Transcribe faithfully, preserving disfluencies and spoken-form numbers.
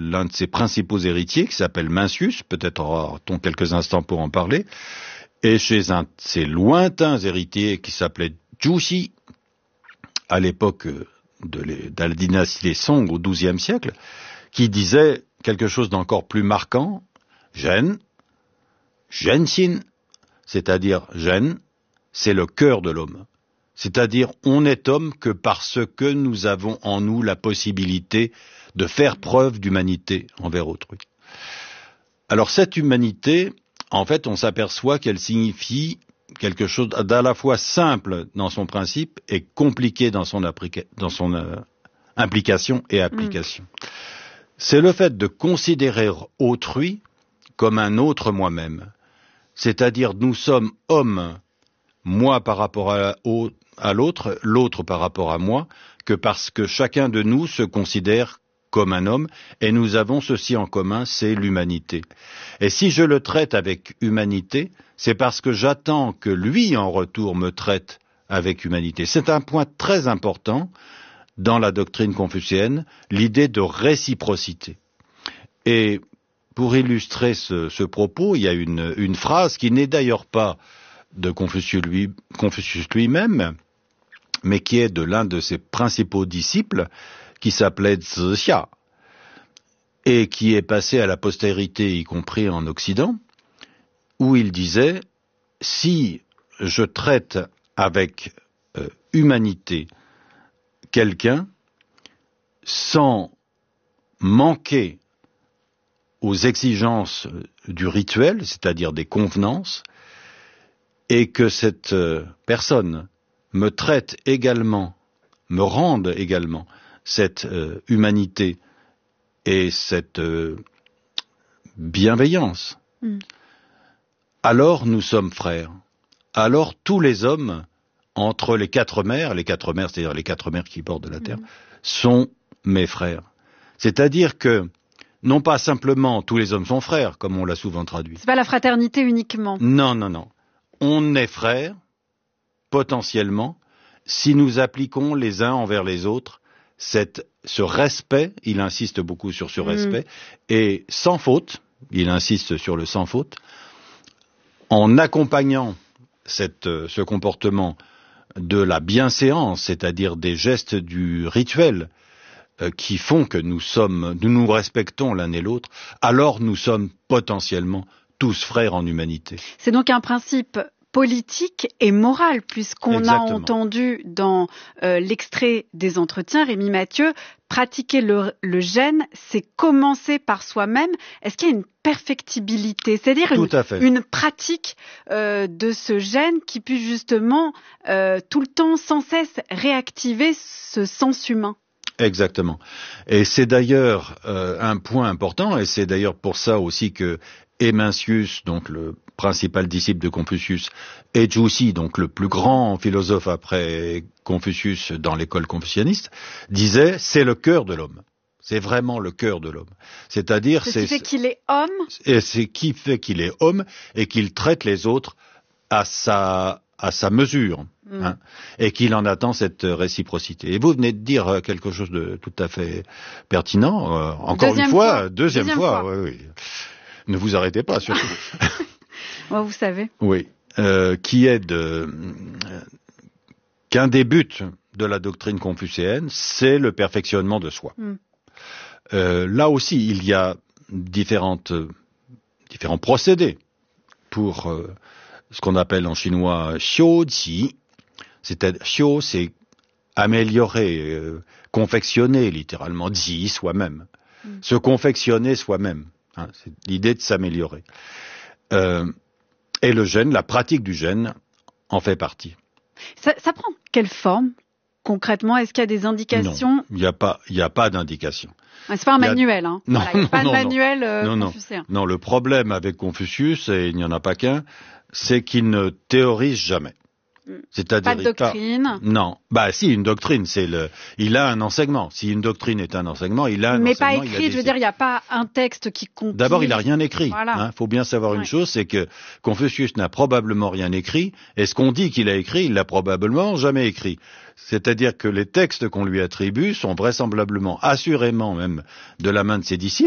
l'un de ses principaux héritiers, qui s'appelle Mencius, peut-être aura-t-on quelques instants pour en parler, et chez un de ses lointains héritiers qui s'appelait Zhuxi, à l'époque de, de la dynastie des Song au douzième siècle, qui disait quelque chose d'encore plus marquant, Zhen, Zhenxin, c'est-à-dire Zhen, c'est le cœur de l'homme. C'est-à-dire, on n'est homme que parce que nous avons en nous la possibilité de faire preuve d'humanité envers autrui. Alors cette humanité, en fait, on s'aperçoit qu'elle signifie quelque chose d'à la fois simple dans son principe et compliqué dans son, applica- dans son euh, implication et application. Mmh. C'est le fait de considérer autrui comme un autre moi-même. C'est-à-dire, nous sommes hommes, moi par rapport à, au, à l'autre, l'autre par rapport à moi, que parce que chacun de nous se considère comme un homme, et nous avons ceci en commun, c'est l'humanité. Et si je le traite avec humanité, c'est parce que j'attends que lui, en retour, me traite avec humanité. C'est un point très important dans la doctrine confucéenne, l'idée de réciprocité. Et pour illustrer ce, ce propos, il y a une, une phrase qui n'est d'ailleurs pas de Confucius, lui, Confucius lui-même, mais qui est de l'un de ses principaux disciples, qui s'appelait Zixia, et qui est passé à la postérité, y compris en Occident, où il disait « Si je traite avec euh, humanité quelqu'un, sans manquer aux exigences du rituel, c'est-à-dire des convenances, et que cette euh, personne me traite également, me rende également cette euh, humanité et cette euh, bienveillance, mm. alors nous sommes frères. Alors tous les hommes, entre les quatre mers, les quatre mers, c'est-à-dire les quatre mers qui bordent la terre, mm. sont mes frères. C'est-à-dire que, non pas simplement tous les hommes sont frères, comme on l'a souvent traduit. C'est pas la fraternité uniquement. Non, non, non. On est frères, potentiellement, si nous appliquons les uns envers les autres cette, ce respect, il insiste beaucoup sur ce respect, mmh. et sans faute, il insiste sur le sans faute, en accompagnant cette, ce comportement de la bienséance, c'est-à-dire des gestes du rituel, euh, qui font que nous sommes, nous nous respectons l'un et l'autre, alors nous sommes potentiellement tous frères en humanité. C'est donc un principe politique et moral, puisqu'on Exactement. a entendu dans euh, l'extrait des entretiens, Rémi Mathieu, pratiquer le, le gène, c'est commencer par soi-même. Est-ce qu'il y a une perfectibilité, c'est-à-dire une, une pratique euh, de ce gène qui puisse justement euh, tout le temps, sans cesse, réactiver ce sens humain? Exactement. Et c'est d'ailleurs euh, un point important, et c'est d'ailleurs pour ça aussi que Mencius, donc le principal disciple de Confucius, et Zhuxi, donc le plus grand philosophe après Confucius dans l'école confucianiste, disaient c'est le cœur de l'homme. C'est vraiment le cœur de l'homme. C'est-à-dire, c'est ce qui fait qu'il est homme. Et c'est qui fait qu'il est homme et qu'il traite les autres à sa à sa mesure, mmh. hein, et qu'il en attend cette réciprocité. Et vous venez de dire quelque chose de tout à fait pertinent. Euh, encore deuxième une fois, fois. deuxième, deuxième fois. fois. Oui, oui. Ne vous arrêtez pas, surtout. Moi, vous savez. Oui, euh, qui est de euh, qu'un des buts de la doctrine confucéenne, c'est le perfectionnement de soi. Mm. Euh, là aussi, il y a différentes, euh, différents procédés pour euh, ce qu'on appelle en chinois xiuqi. C'est-à-dire, xiu, c'est améliorer, euh, confectionner littéralement, ji, soi-même. Mm. Se confectionner soi-même. Hein, c'est l'idée de s'améliorer. Euh, et le gène, la pratique du gène, en fait partie. Ça, ça prend quelle forme concrètement? Est-ce qu'il y a des indications? Non, il n'y a pas, il n'y a pas d'indication. Ah, c'est pas un manuel, hein. Non, voilà, il n'y a pas non, de manuel euh, non, confucéen. Non, le problème avec Confucius, et il n'y en a pas qu'un, c'est qu'il ne théorise jamais. C'est-à-dire, pas de doctrine. Pas, non, bah si, une doctrine, c'est le. Il a un enseignement. Si une doctrine est un enseignement, il a un Mais enseignement. Mais pas écrit. Je veux dire, il n'y a pas un texte qui compile. D'abord, il n'a rien écrit. Il voilà. hein, faut bien savoir ouais. une chose, c'est que Confucius n'a probablement rien écrit. Et ce qu'on dit qu'il a écrit, il l'a probablement jamais écrit. C'est-à-dire que les textes qu'on lui attribue sont vraisemblablement, assurément même, de la main de ses disciples.